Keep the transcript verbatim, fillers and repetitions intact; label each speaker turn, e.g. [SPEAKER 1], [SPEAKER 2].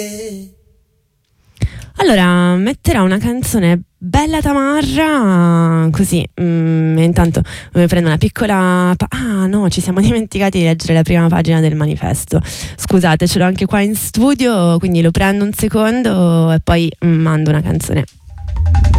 [SPEAKER 1] Allora, metterò una canzone bella tamarra, così, mm, e intanto mi prendo una piccola... Pa- ah no, ci siamo dimenticati di leggere la prima pagina del manifesto. Scusate, ce l'ho anche qua in studio, quindi lo prendo un secondo e poi mm, mando una canzone.